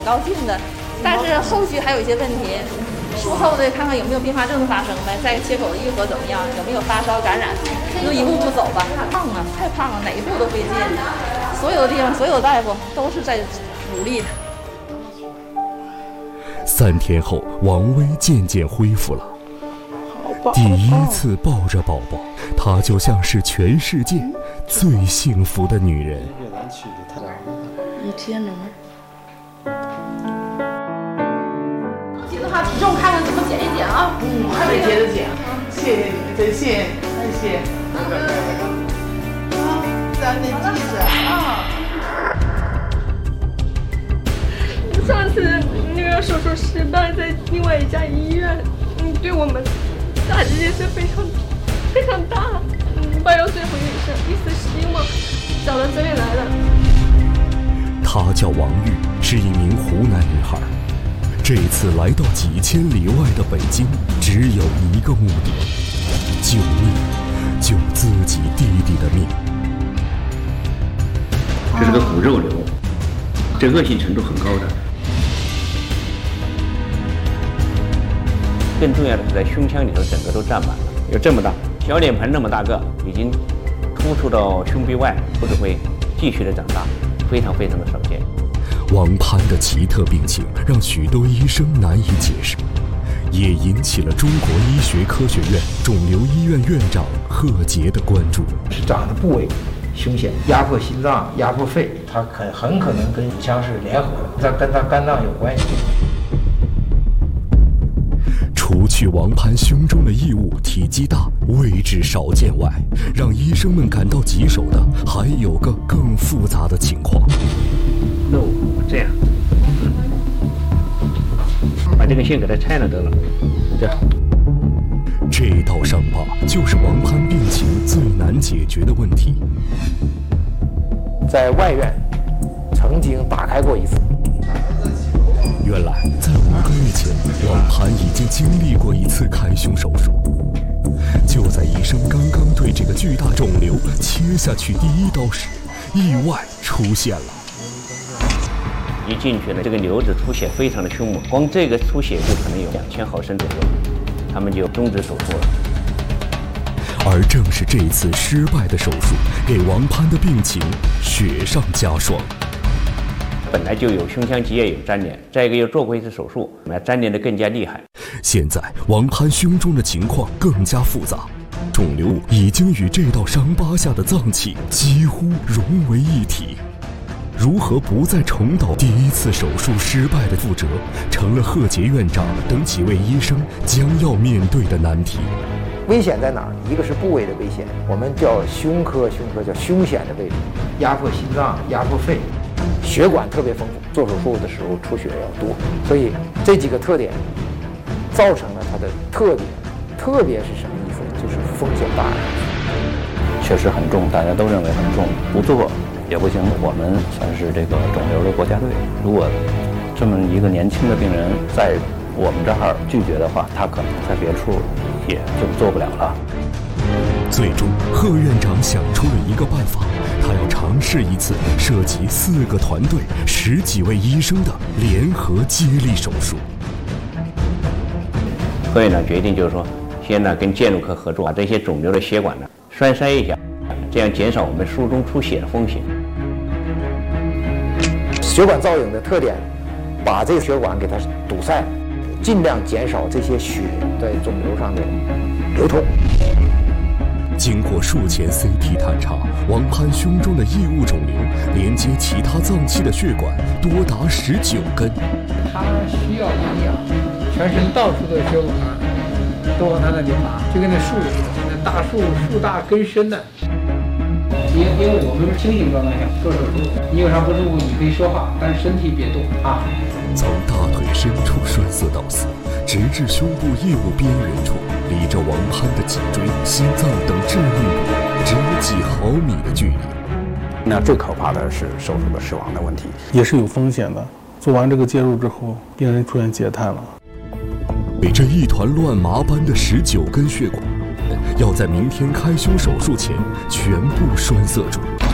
高兴的，但是后续还有一些问题，术后的看看有没有并发症发生呗，再切口的愈合怎么样，有没有发烧感染，就一步步走吧。胖啊，太胖了，哪一步都费劲，所有的地方所有大夫都是在努力的。 3天后，王薇渐渐恢复了。第一次抱着宝宝，她就像是全世界最幸福的女人。 一天呢？ 记得他体重看看怎么减一减啊。 还得接着减。谢谢你，真谢谢，太谢。咱得记着啊。 上次那个手术失败，在另外一家医院，对我们打击也是非常大。8月最后一丝希望找到这里来了。 她叫王玉，是一名湖南女孩。这次来到几千里外的北京，只有一个目的：救命，救自己弟弟的命。 这是个骨肉瘤，这恶性程度很高的。更重要的是，在胸腔里头整个都占满了，有这么大，小脸盘那么大个，已经突出到胸壁外，或者会继续的长大，非常的少见。 王攀的奇特病情让许多医生难以解释，也引起了中国医学科学院肿瘤医院院长贺杰的关注。 是长的部位凶险，压迫心脏、压迫肺，它很可能跟腔是联合的，它跟它肝脏有关系。 除去王攀胸中的异物体积大、位置少见外，让医生们感到棘手的还有个更复杂的情况。 这样，把这个线给它拆了得了。这样， 这道伤疤就是王攀病情最难解决的问题。 在外院曾经打开过一次。 原来，在5个月前，王攀已经经历过一次开胸手术。就在医生刚刚对这个巨大肿瘤切下去第一刀时，意外出现了。 一进去呢，这个瘤子出血非常的凶猛，光这个出血就可能有2000毫升左右，他们就终止手术了。 而正是这次失败的手术，给王攀的病情雪上加霜。 本来就有胸腔积液有粘连，再一个又做过一次手术，粘连的更加厉害。 现在王攀胸中的情况更加复杂，肿瘤已经与这道伤疤下的脏器几乎融为一体。如何不再重蹈第一次手术失败的覆辙，成了贺杰院长等几位医生将要面对的难题。 危险在哪儿？一个是部位的危险，我们叫胸科叫凶险的位置，压迫心脏、压迫肺，血管特别丰富，做手术的时候出血要多，所以这几个特点造成了它的特点。特别是什么意思？就是风险大， 确实很重，大家都认为很重，不做也不行。我们算是这个肿瘤的国家队，如果这么一个年轻的病人在我们这儿拒绝的话，他可能在别处也就做不了了。 最终，贺院长想出了一个办法，他要尝试一次涉及4个团队、10几位医生的联合接力手术。 贺院长决定就是说，先呢跟介入科合作，把这些肿瘤的血管呢栓塞一下，这样减少我们术中出血的风险。 血管造影的特点，把这个血管给它堵塞，尽量减少这些血在肿瘤上的流通。 经过术前 CT 探查，王攀胸中的异物肿瘤连接其他脏器的血管多达19根。 他需要营养，全身到处的血管都往他那里打，就跟那树似的，那大树大根深的。因为我们是清醒状态下做手术，你有啥不舒服你可以说话，但是身体别动啊。 从大腿深处栓塞到死，直至胸部腋部边缘处，离着王攀的脊椎、心脏等致命部位只有几毫米的距离。 那最可怕的是手术的死亡的问题，也是有风险的。做完这个介入之后，病人出现截瘫了。 被这一团乱麻般的19根血管，要在明天开胸手术前全部栓塞住。